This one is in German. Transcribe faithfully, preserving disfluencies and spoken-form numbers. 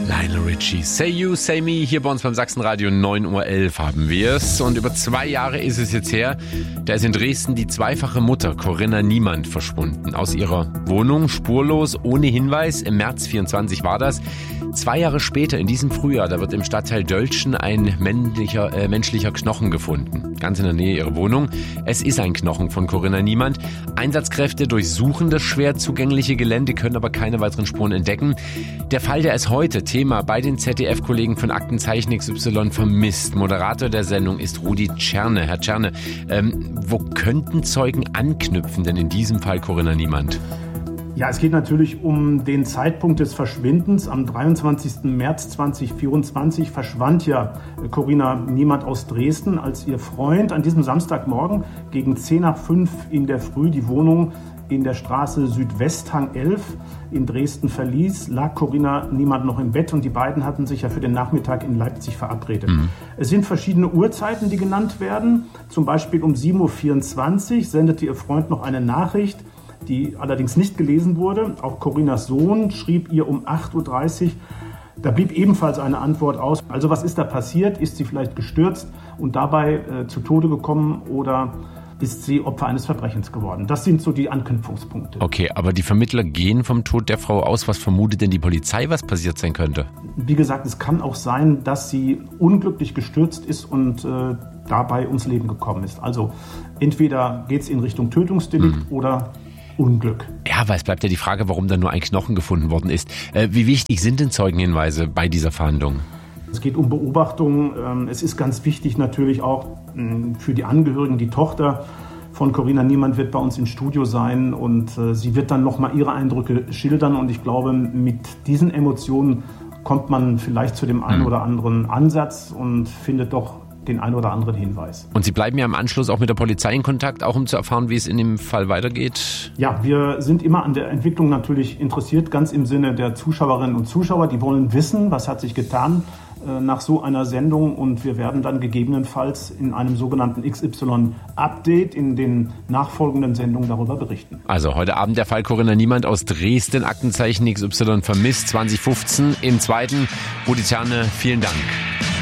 Lionel Richie, Say You, Say Me, hier bei uns beim Sachsenradio, neun Uhr elf haben wir es. Und über zwei Jahre ist es jetzt her, da ist in Dresden die zweifache Mutter Corinna Niemand verschwunden. Aus ihrer Wohnung, spurlos, ohne Hinweis, im März vierundzwanzig war das. Zwei Jahre später, in diesem Frühjahr, da wird im Stadtteil Dölzschen ein männlicher, äh, menschlicher Knochen gefunden. Ganz in der Nähe ihrer Wohnung. Es ist ein Knochen von Corinna Niemand. Einsatzkräfte durchsuchen das schwer zugängliche Gelände, können aber keine weiteren Spuren entdecken. Der Fall, der ist heute Thema bei den Z D F-Kollegen von Aktenzeichen X Y vermisst. Moderator der Sendung ist Rudi Czerne. Herr Czerne, ähm, wo könnten Zeugen anknüpfen denn in diesem Fall Corinna Niemand? Ja, es geht natürlich um den Zeitpunkt des Verschwindens. Am dreiundzwanzigsten März zweitausendvierundzwanzig verschwand ja Corinna Niemand aus Dresden, als ihr Freund an diesem Samstagmorgen gegen zehn nach fünf in der Früh die Wohnung in der Straße Südwesthang elf in Dresden verließ, lag Corinna Niemand noch im Bett und die beiden hatten sich ja für den Nachmittag in Leipzig verabredet. Mhm. Es sind verschiedene Uhrzeiten, die genannt werden. Zum Beispiel um sieben Uhr vierundzwanzig sendete ihr Freund noch eine Nachricht, die allerdings nicht gelesen wurde. Auch Corinnas Sohn schrieb ihr um acht Uhr dreißig. Da blieb ebenfalls eine Antwort aus. Also was ist da passiert? Ist sie vielleicht gestürzt und dabei äh, zu Tode gekommen oder ist sie Opfer eines Verbrechens geworden? Das sind so die Anknüpfungspunkte. Okay, aber die Vermittler gehen vom Tod der Frau aus. Was vermutet denn die Polizei, was passiert sein könnte? Wie gesagt, es kann auch sein, dass sie unglücklich gestürzt ist und äh, dabei ums Leben gekommen ist. Also entweder geht es in Richtung Tötungsdelikt mhm. oder Unglück. Ja, weil es bleibt ja die Frage, warum da nur ein Knochen gefunden worden ist. Äh, wie wichtig sind denn Zeugenhinweise bei dieser Fahndung? Es geht um Beobachtungen. Es ist ganz wichtig natürlich auch für die Angehörigen. Die Tochter von Corinna Niemand wird bei uns im Studio sein und sie wird dann nochmal ihre Eindrücke schildern. Und ich glaube, mit diesen Emotionen kommt man vielleicht zu dem einen oder anderen Ansatz und findet doch den einen oder anderen Hinweis. Und Sie bleiben ja im Anschluss auch mit der Polizei in Kontakt, auch um zu erfahren, wie es in dem Fall weitergeht? Ja, wir sind immer an der Entwicklung natürlich interessiert, ganz im Sinne der Zuschauerinnen und Zuschauer. Die wollen wissen, was hat sich getan äh, nach so einer Sendung und wir werden dann gegebenenfalls in einem sogenannten X Y-Update in den nachfolgenden Sendungen darüber berichten. Also heute Abend der Fall Corinna Niemand aus Dresden, Aktenzeichen X Y vermisst, zwanzig fünfzehn. Im zweiten, Rudi Czerne, vielen Dank.